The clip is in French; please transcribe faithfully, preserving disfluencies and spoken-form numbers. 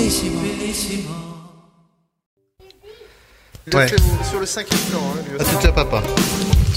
Ouais. Sur le cinquième temps. Hein, lui À aussi. tout à papa.